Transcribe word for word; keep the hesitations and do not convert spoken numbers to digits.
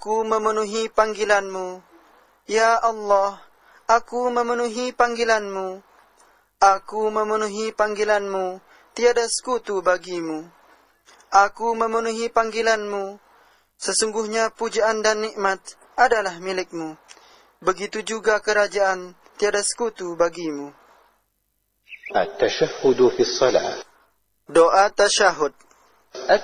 aku memenuhi panggilan-Mu. Ya Allah, aku memenuhi panggilan-Mu. Aku memenuhi panggilan-Mu, tiada sekutu bagi-Mu. Aku memenuhi panggilan-Mu. Sesungguhnya pujaan dan nikmat adalah milik-Mu. Begitu juga kerajaan, tiada sekutu bagi-Mu. التشهد في الصلاة. Doa tasyahud.